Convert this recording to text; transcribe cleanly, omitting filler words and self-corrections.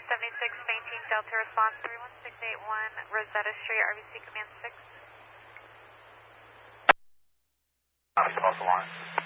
7619 Delta response 31681 Rosetta Street, RBC Command 6. False alarm.